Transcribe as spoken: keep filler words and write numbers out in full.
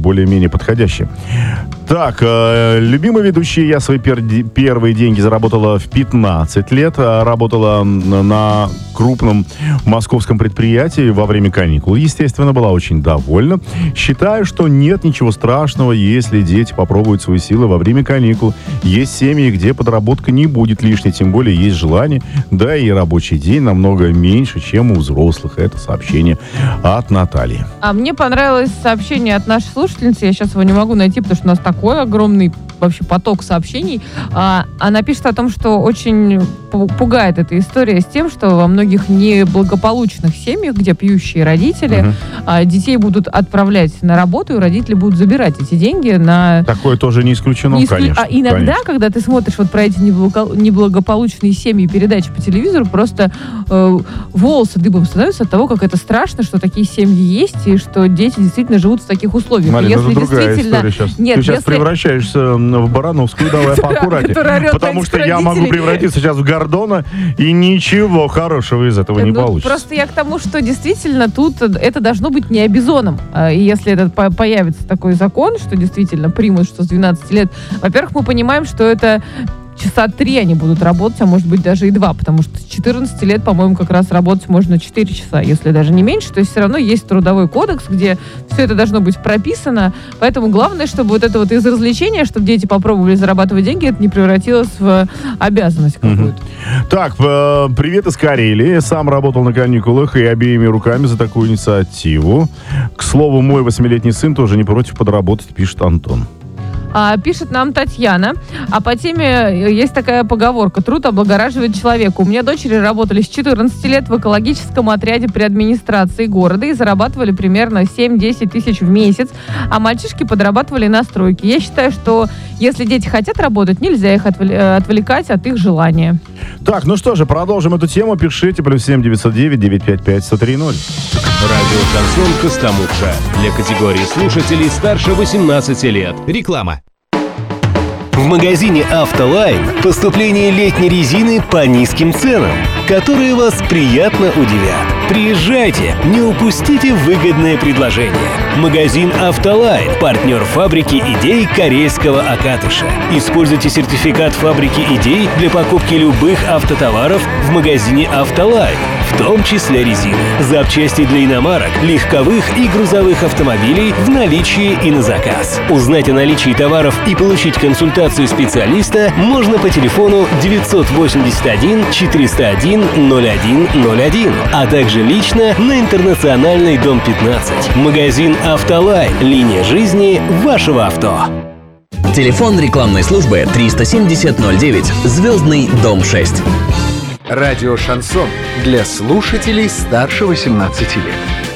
более-менее подходящее. Так, э, любимый ведущий, я свои пер- первые деньги заработала в пятнадцать лет. Работала на крупном московском предприятии во время каникул. Естественно, была очень довольна. Считаю, что нет ничего страшного, если дети попробуют свои силы во время каникул. Есть семьи, где подработка не будет лишней, тем более есть желание. Да и рабочий день намного меньше, чем у взрослых. Это сообщение от Натальи. А мне понравилось сообщение от нашей слушательницы. Я сейчас его не могу найти, потому что у нас такой огромный вообще поток сообщений. А, она пишет о том, что очень пугает эта история с тем, что во многих неблагополучных семьях, где пьющие родители, uh-huh. а, детей будут отправлять на работу, и родители будут забирать эти деньги на... Такое тоже не исключено, не исклю... конечно. А иногда, конечно. когда ты смотришь вот про эти неблагополучные семьи, передачи по телевизору, просто э, волосы дыбом становятся от того, как это страшно, что такие семьи есть, и что дети действительно живут в таких условиях. Марина, если это другая действительно... история сейчас. Нет, ты сейчас если... превращаешься в Барановскую, давай поаккуратнее. Потому что я могу превратиться сейчас в Гордона, и ничего хорошего из этого не ну, получится. Просто я к тому, что действительно тут это должно быть не обязоном. И если это появится такой закон, что действительно примут, что с двенадцати лет, во-первых, мы понимаем, что это часа три они будут работать, а может быть даже и два, потому что с четырнадцати лет, по-моему, как раз работать можно четыре часа, если даже не меньше. То есть все равно есть трудовой кодекс, где все это должно быть прописано. Поэтому главное, чтобы вот это вот из развлечения, чтобы дети попробовали зарабатывать деньги, это не превратилось в обязанность какую-то. Mm-hmm. Так, э, привет из Карелии. Сам работал на каникулах и обеими руками за такую инициативу. К слову, мой восьмилетний сын тоже не против подработать, пишет Антон. А, пишет нам Татьяна. А по теме есть такая поговорка: труд облагораживает человека. У меня дочери работали с четырнадцати лет в экологическом отряде при администрации города и зарабатывали примерно семь-десять тысяч в месяц, а мальчишки подрабатывали на стройке. Я считаю, что если дети хотят работать, нельзя их отвлекать от их желания. Так, ну что же, продолжим эту тему. Пишите плюс семь девятьсот девять девятьсот пятьдесят пять сто три ноль. Радио «Шансон» Костомукша. Для категории слушателей старше восемнадцати лет. Реклама. В магазине «Автолайн» поступление летней резины по низким ценам, которые вас приятно удивят. Приезжайте, не упустите выгодное предложение. Магазин «Автолайн» – партнер фабрики идей Карельского Акатыша. Используйте сертификат фабрики идей для покупки любых автотоваров в магазине «Автолайн», в том числе резины, запчасти для иномарок, легковых и грузовых автомобилей в наличии и на заказ. Узнать о наличии товаров и получить консультацию специалиста можно по телефону девятьсот восемьдесят один четыреста один ноль один ноль один, а также лично на Интернациональной, дом пятнадцать. Магазин «Автолайн». Линия жизни вашего авто. Телефон рекламной службы триста семьдесят ноль девять, Звездный, дом шесть. Радио «Шансон» для слушателей старше восемнадцати лет.